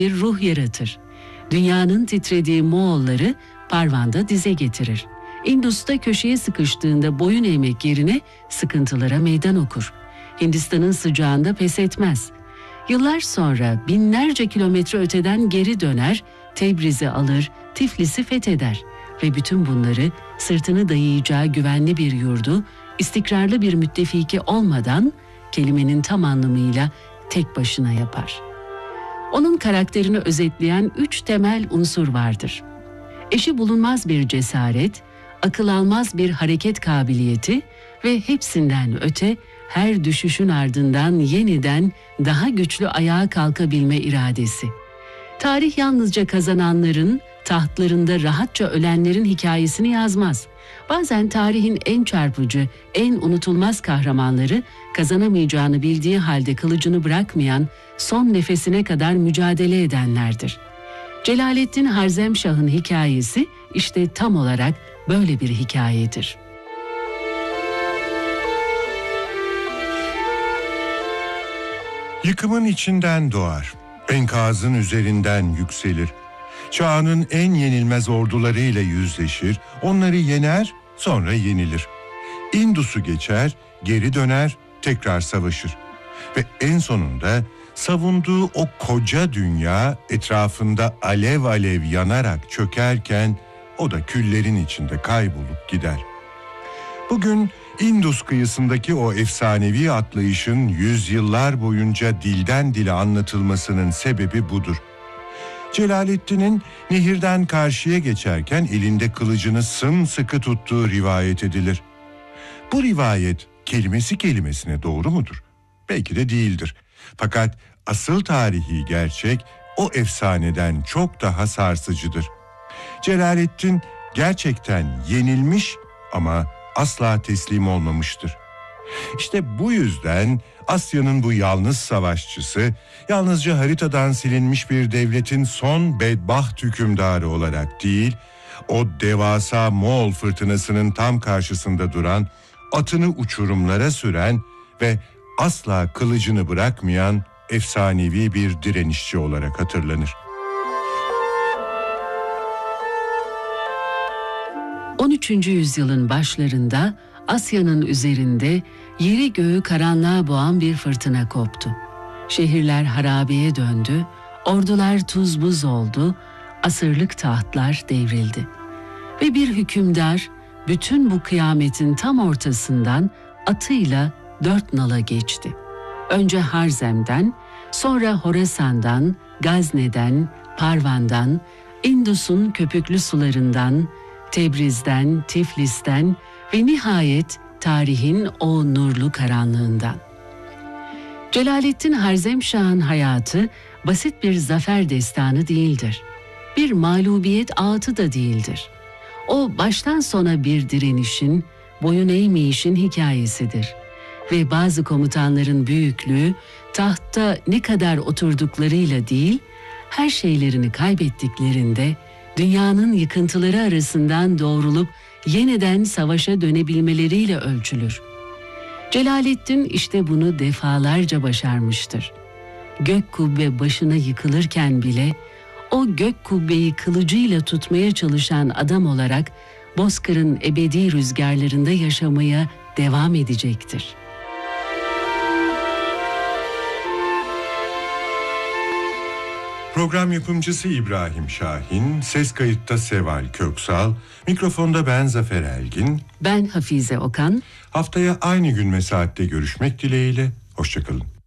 bir ruh yaratır. Dünyanın titrediği Moğolları Parvan'da dize getirir. Indus'ta köşeye sıkıştığında boyun eğmek yerine sıkıntılara meydan okur. Hindistan'ın sıcağında pes etmez. Yıllar sonra binlerce kilometre öteden geri döner, Tebriz'i alır, Tiflis'i fetheder ve bütün bunları sırtını dayayacağı güvenli bir yurdu, istikrarlı bir müttefiki olmadan kelimenin tam anlamıyla tek başına yapar. Onun karakterini özetleyen 3 temel unsur vardır. Eşi bulunmaz bir cesaret, akıl almaz bir hareket kabiliyeti ve hepsinden öte her düşüşün ardından yeniden daha güçlü ayağa kalkabilme iradesi. Tarih yalnızca kazananların, tahtlarında rahatça ölenlerin hikayesini yazmaz. Bazen tarihin en çarpıcı, en unutulmaz kahramanları kazanamayacağını bildiği halde kılıcını bırakmayan, son nefesine kadar mücadele edenlerdir. Celaleddin Harzemşah'ın hikayesi işte tam olarak böyle bir hikayedir. Yıkımın içinden doğar, enkazın üzerinden yükselir. Çağının en yenilmez ordularıyla yüzleşir, onları yener, sonra yenilir. Indus'u geçer, geri döner, tekrar savaşır. Ve en sonunda savunduğu o koca dünya etrafında alev alev yanarak çökerken o da küllerin içinde kaybolup gider. Bugün Indus kıyısındaki o efsanevi atlayışın yüzyıllar boyunca dilden dile anlatılmasının sebebi budur. Celaleddin'in nehirden karşıya geçerken elinde kılıcını sımsıkı tuttuğu rivayet edilir. Bu rivayet kelimesi kelimesine doğru mudur? Belki de değildir. Fakat asıl tarihi gerçek o efsaneden çok daha sarsıcıdır. Celaleddin gerçekten yenilmiş ama asla teslim olmamıştır. İşte bu yüzden Asya'nın bu yalnız savaşçısı, yalnızca haritadan silinmiş bir devletin son bedbaht hükümdarı olarak değil, o devasa Moğol fırtınasının tam karşısında duran, atını uçurumlara süren ve asla kılıcını bırakmayan efsanevi bir direnişçi olarak hatırlanır. 13. yüzyılın başlarında Asya'nın üzerinde yeri göğü karanlığa boğan bir fırtına koptu. Şehirler harabeye döndü, ordular tuz buz oldu, asırlık tahtlar devrildi. Ve bir hükümdar bütün bu kıyametin tam ortasından atıyla 4 nala geçti. Önce Harzem'den, sonra Horasan'dan, Gazne'den, Parvan'dan, Indus'un köpüklü sularından, Tebriz'den, Tiflis'ten ve nihayet tarihin o nurlu karanlığından. Celaleddin Harzemşah'ın hayatı basit bir zafer destanı değildir. Bir mağlubiyet ağıtı da değildir. O baştan sona bir direnişin, boyun eğmeyişin hikayesidir. Ve bazı komutanların büyüklüğü tahtta ne kadar oturduklarıyla değil, her şeylerini kaybettiklerinde dünyanın yıkıntıları arasından doğrulup yeniden savaşa dönebilmeleriyle ölçülür. Celaleddin işte bunu defalarca başarmıştır. Gök kubbe başına yıkılırken bile o gök kubbeyi kılıcıyla tutmaya çalışan adam olarak Bozkır'ın ebedi rüzgarlarında yaşamaya devam edecektir. Program yapımcısı İbrahim Şahin, ses kayıtta Seval Köksal, mikrofonda ben Zafer Elgin. Ben Hafize Okan. Haftaya aynı gün ve saatte görüşmek dileğiyle, hoşça kalın.